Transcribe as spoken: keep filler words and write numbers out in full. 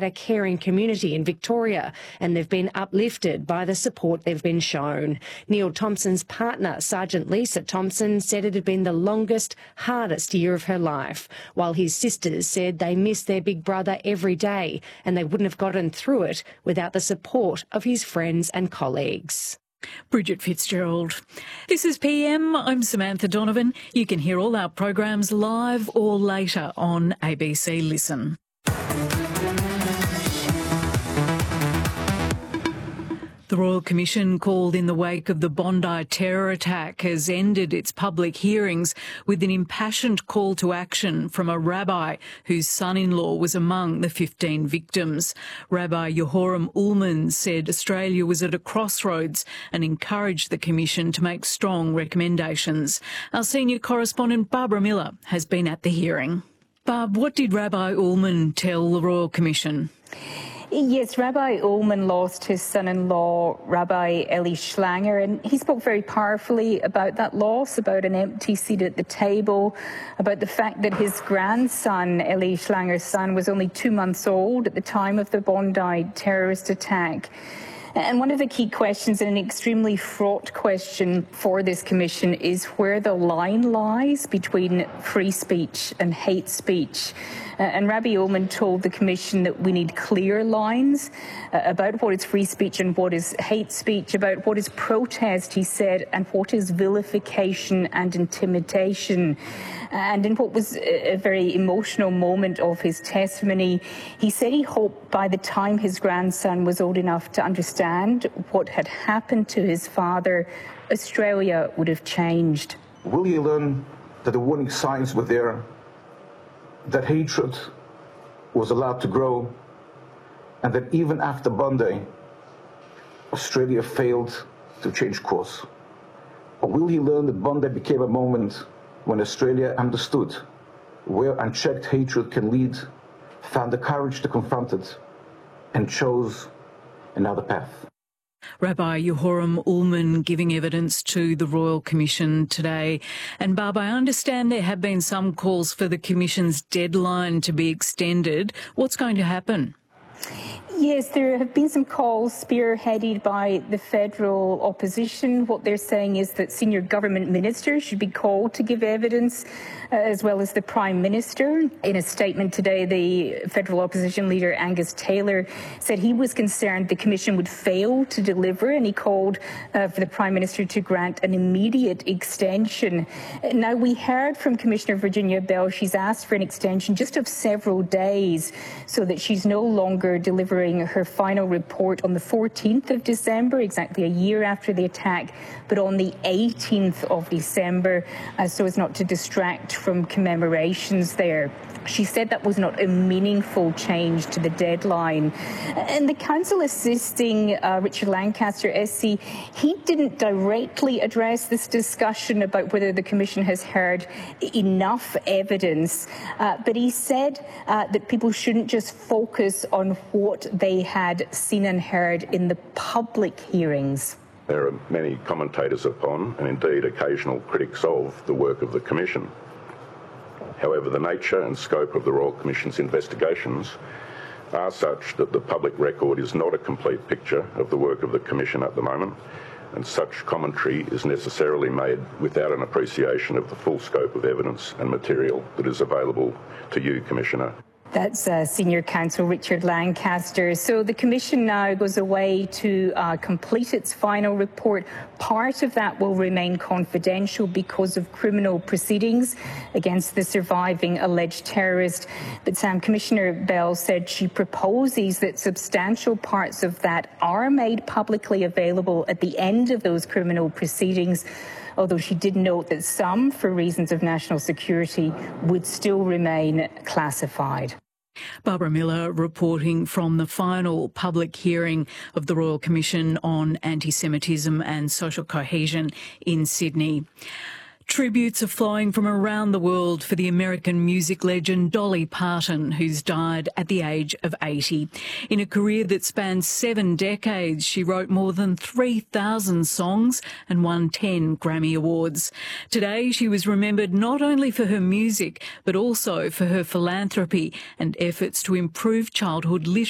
a caring community in Victoria, and they've been uplifted by the support they've been shown. Neil Thompson's partner, Sergeant Lisa Thompson, said it had been the longest, hardest year of her life, while his sisters said they miss their big brother every day and they wouldn't have gotten through it without the support of his friends and colleagues. Bridget Fitzgerald. This is P M. I'm Samantha Donovan. You can hear all our programs live or later on A B C Listen. The Royal Commission, called in the wake of the Bondi terror attack, has ended its public hearings with an impassioned call to action from a rabbi whose son-in-law was among the fifteen victims. Rabbi Yehoram Ullman said Australia was at a crossroads and encouraged the Commission to make strong recommendations. Our senior correspondent Barbara Miller has been at the hearing. Barb, what did Rabbi Ullman tell the Royal Commission? Yes, Rabbi Ullman lost his son-in-law, Rabbi Eli Schlanger, and he spoke very powerfully about that loss, about an empty seat at the table, about the fact that his grandson, Eli Schlanger's son, was only two months old at the time of the Bondi terrorist attack. And one of the key questions, and an extremely fraught question for this commission, is where the line lies between free speech and hate speech. Uh, and Rabbi Ullman told the commission that we need clear lines uh, about what is free speech and what is hate speech, about what is protest, he said, and what is vilification and intimidation. And in what was a very emotional moment of his testimony, he said he hoped by the time his grandson was old enough to understand what had happened to his father, Australia would have changed. Will he learn that the warning signs were there, that hatred was allowed to grow, and that even after Bondi, Australia failed to change course? Or will he learn that Bondi became a moment when Australia understood where unchecked hatred can lead, found the courage to confront it, and chose another path? Rabbi Yehoram Ullman giving evidence to the Royal Commission today. And Barb, I understand there have been some calls for the Commission's deadline to be extended. What's going to happen? Yes, there have been some calls spearheaded by the federal opposition. What they're saying is that senior government ministers should be called to give evidence, uh, as well as the Prime Minister. In a statement today, the federal opposition leader Angus Taylor said he was concerned the Commission would fail to deliver, and he called uh, for the Prime Minister to grant an immediate extension. Now, we heard from Commissioner Virginia Bell. She's asked for an extension just of several days so that she's no longer delivering her final report on the fourteenth of December, exactly a year after the attack, but on the eighteenth of December, uh, so as not to distract from commemorations there. She said that was not a meaningful change to the deadline. And the counsel assisting uh, Richard Lancaster, S C, he didn't directly address this discussion about whether the Commission has heard enough evidence, uh, but he said uh, that people shouldn't just focus on what they had seen and heard in the public hearings. There are many commentators upon, and indeed occasional critics of, the work of the Commission. However, the nature and scope of the Royal Commission's investigations are such that the public record is not a complete picture of the work of the Commission at the moment, and such commentary is necessarily made without an appreciation of the full scope of evidence and material that is available to you, Commissioner. That's uh, Senior Counsel Richard Lancaster. So the Commission now goes away to uh, complete its final report. Part of that will remain confidential because of criminal proceedings against the surviving alleged terrorist. But Sam, Commissioner Bell said she proposes that substantial parts of that are made publicly available at the end of those criminal proceedings, although she did note that some, for reasons of national security, would still remain classified. Barbara Miller reporting from the final public hearing of the Royal Commission on Anti-Semitism and Social Cohesion in Sydney. Tributes are flowing from around the world for the American music legend Dolly Parton, who's died at the age of eighty. In a career that spans seven decades, she wrote more than three thousand songs and won ten Grammy Awards. Today, she was remembered not only for her music, but also for her philanthropy and efforts to improve childhood literacy.